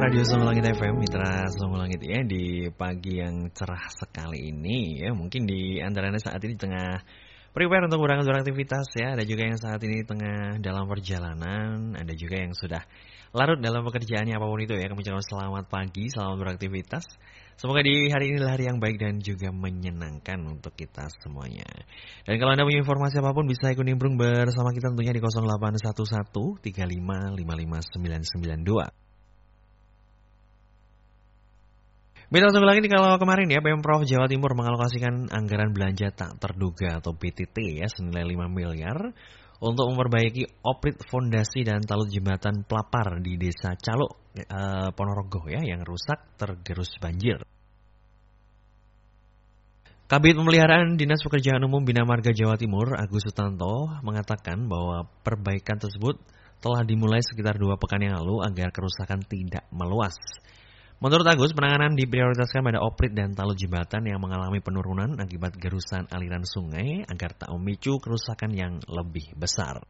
Radio Songo Langit FM, Mitra Songo Langit ya, di pagi yang cerah sekali ini ya. Mungkin di antara Anda saat ini tengah prepare untuk berangkat beraktivitas ya. Ada juga yang saat ini tengah dalam perjalanan, ada juga yang sudah larut dalam pekerjaannya apapun itu ya. Kami ucapkan selamat pagi, selamat beraktivitas. Semoga di hari ini adalah hari yang baik dan juga menyenangkan untuk kita semuanya. Dan kalau Anda punya informasi apapun bisa ikut nimbrung bersama kita tentunya di 0811 35 55 992. Mitra Songo Langit, kalau kemarin ya Pemprov Jawa Timur mengalokasikan anggaran belanja tak terduga atau BTT ya senilai 5 miliar untuk memperbaiki oprit fondasi dan talut jembatan Pelapar di Desa Caluk, Ponorogo ya yang rusak tergerus banjir. Kabid Pemeliharaan Dinas Pekerjaan Umum Bina Marga Jawa Timur Agus Sutanto mengatakan bahwa perbaikan tersebut telah dimulai sekitar 2 pekan yang lalu agar kerusakan tidak meluas. Menurut Agus, penanganan diprioritaskan pada oprit dan talut jembatan yang mengalami penurunan akibat gerusan aliran sungai agar tak memicu kerusakan yang lebih besar.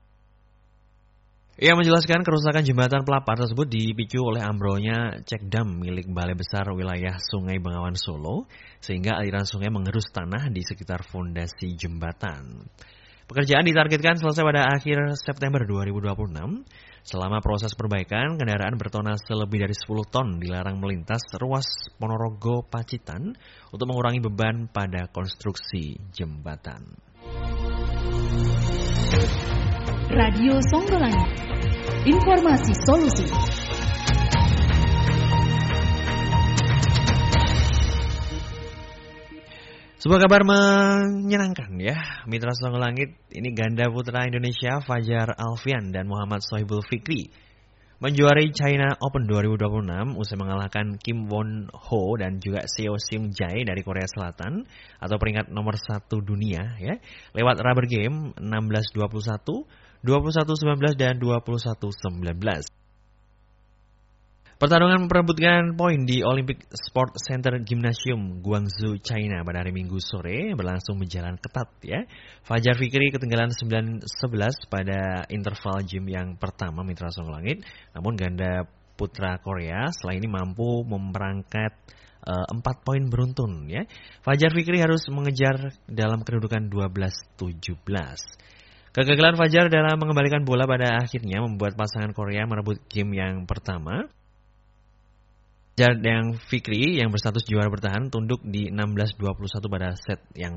Ia menjelaskan kerusakan jembatan Pelapar tersebut dipicu oleh ambrolnya cek dam milik Balai Besar Wilayah Sungai Bengawan Solo, sehingga aliran sungai mengerus tanah di sekitar fondasi jembatan. Pekerjaan ditargetkan selesai pada akhir September 2026. Selama proses perbaikan, kendaraan bertona selebih dari 10 ton dilarang melintas ruas Ponorogo Pacitan untuk mengurangi beban pada konstruksi jembatan. Radio Songo Langit, informasi solusi. Sebuah kabar menyenangkan ya, Mitra Songo Langit. Ini ganda putra Indonesia Fajar Alfian dan Muhammad Sohibul Fikri menjuarai China Open 2026 usai mengalahkan Kim Won Ho dan juga Seo Seung Jae dari Korea Selatan atau peringkat nomor 1 dunia ya, lewat rubber game 16-21, 21-19 dan 21-19. Pertarungan memperebutkan poin di Olympic Sport Center Gymnasium Guangzhou, China pada hari Minggu sore berlangsung berjalan ketat ya. Fajar Fikri ketinggalan 9-11 pada interval gym yang pertama Mitra Songo Langit. Namun ganda putra Korea setelah ini mampu memperangkat 4 poin beruntun ya. Fajar Fikri harus mengejar dalam kedudukan 12-17. Kegagalan Fajar dalam mengembalikan bola pada akhirnya membuat pasangan Korea merebut game yang pertama. Fajar dan Fikri yang berstatus juara bertahan tunduk di 16-21 pada set yang